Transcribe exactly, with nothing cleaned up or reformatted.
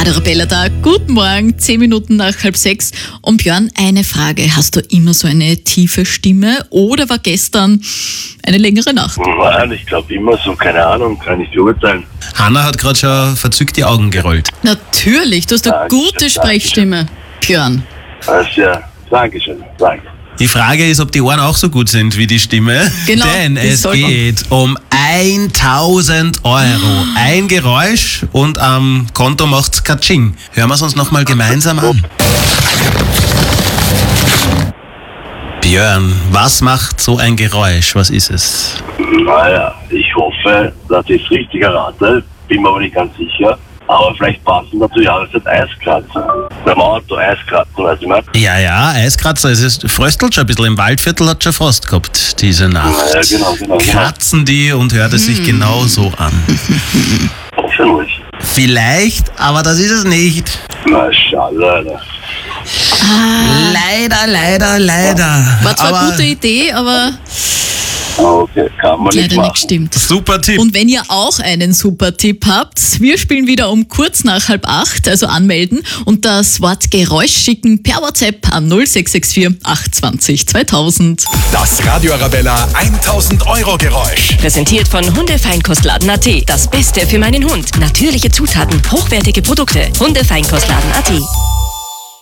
Radio Arabella da. Guten Morgen, zehn Minuten nach halb sechs. Und Björn, eine Frage. Hast du immer so eine tiefe Stimme oder war gestern eine längere Nacht? Nein, ich glaube immer so, keine Ahnung, kann ich beurteilen. Hanna hat gerade schon verzückt die Augen gerollt. Natürlich, du hast eine Dankeschön, gute Sprechstimme, Björn. Das ist ja, Dankeschön, danke. Die Frage ist, ob die Ohren auch so gut sind wie die Stimme. Genau, Denn die es soll man. geht um tausend Euro. Ein Geräusch und am Konto macht's Katsching. Hören wir es uns nochmal gemeinsam an. Björn, was macht so ein Geräusch? Was ist es? Naja, ich hoffe, dass ich es richtig errate, bin mir aber nicht ganz sicher. Aber vielleicht passen dazu Jahreszeit Eiskratzer. Beim Auto Eiskratzen, weiß ich mal. Ja, ja, Eiskratzer. Es ist, fröstelt schon ein bisschen. Im Waldviertel hat schon Frost gehabt diese Nacht. Ja, genau, genau, genau. Kratzen die und hört es sich genau so an. Hoffentlich. Vielleicht, aber das ist es nicht. Na, schade, Alter. Leider, leider, leider. War zwar aber eine gute Idee, aber Okay, kann man nicht leider nicht machen. gestimmt. super Tipp. Und wenn ihr auch einen super Tipp habt, wir spielen wieder um kurz nach halb acht, also anmelden und das Wort Geräusch schicken per WhatsApp an null sechs sechs vier acht zwei null zweitausend. Das Radio Arabella tausend Euro Geräusch. Präsentiert von Hundefeinkostladen Punkt at. Das Beste für meinen Hund. Natürliche Zutaten, hochwertige Produkte. Hundefeinkostladen Punkt at.